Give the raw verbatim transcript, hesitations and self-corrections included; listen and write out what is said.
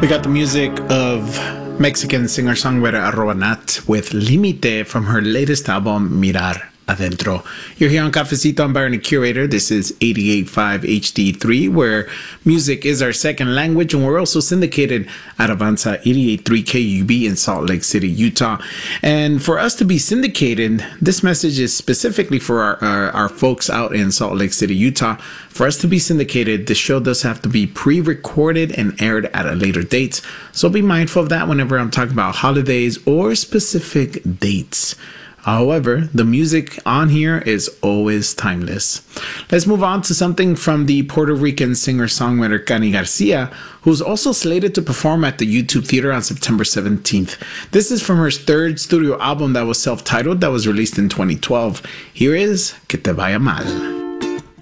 We got the music of Mexican singer-songwriter Arroba Nat with Límite from her latest album, Mirar Adentro. You're here on Cafecito. I'm Byron, the curator. This is eighty-eight point five H D three, where music is our second language, and we're also syndicated at Avanza eighty-eight point three K U B in Salt Lake City, Utah. And for us to be syndicated, this message is specifically for our, our, our folks out in Salt Lake City, Utah. For us to be syndicated, the show does have to be pre-recorded and aired at a later date. So be mindful of that whenever I'm talking about holidays or specific dates. However, the music on here is always timeless. Let's move on to something from the Puerto Rican singer-songwriter Cani Garcia, who's also slated to perform at the YouTube Theater on September seventeenth. This is from her third studio album that was self-titled, that was released in twenty twelve. Here is Que Te Vaya Mal.